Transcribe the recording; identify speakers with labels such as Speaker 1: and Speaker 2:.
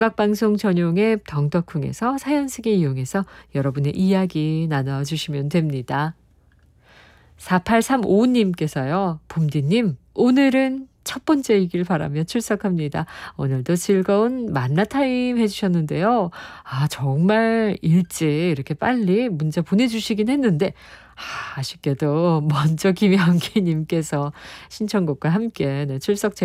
Speaker 1: 음악방송 전용 앱 덩덕쿵에서 사연 쓰기 이용해서 여러분의 이야기 나눠주시면 됩니다. 4835님께서요. 봄디님, 오늘은 첫 번째이길 바라며 출석합니다. 오늘도 즐거운 만나타임 해주셨는데요. 정말 일찍 이렇게 빨리 문자 보내주시긴 했는데 아쉽게도 먼저 김현기님께서 신청곡과 함께 출석